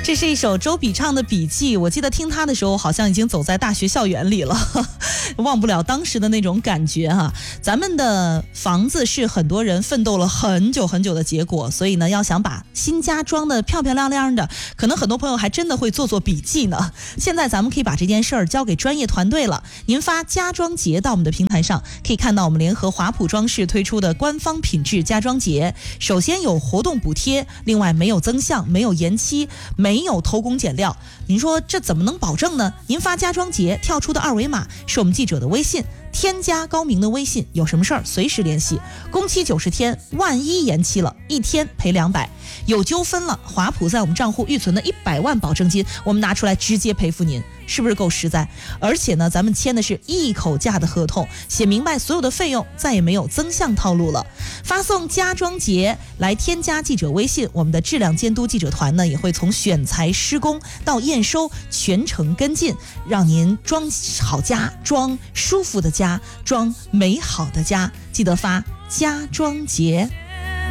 这是一首周笔畅的笔记，我记得听他的时候好像已经走在大学校园里了，忘不了当时的那种感觉哈。咱们的房子是很多人奋斗了很久很久的结果，所以呢，要想把新家装的漂漂亮亮的，可能很多朋友还真的会做笔记呢。现在咱们可以把这件事儿交给专业团队了。您发家装节到我们的平台上，可以看到我们联合华普装饰推出的官方品质家装节。首先有活动补贴，另外没有增项，没有延期，没有偷工减料。您说这怎么能保证呢？您发家装节跳出的二维码是我们记者的微信，添加高明的微信，有什么事儿随时联系。工期90天，万一延期了，1天赔200。有纠纷了，华普在我们账户预存的100万保证金，我们拿出来直接赔付您，是不是够实在？而且呢，咱们签的是一口价的合同，写明白所有的费用，再也没有增项套路了。发送家装节来添加记者微信，我们的质量监督记者团呢，也会从选材、施工到验收全程跟进，让您装好家，装舒服的家，装美好的家。记得发家装节。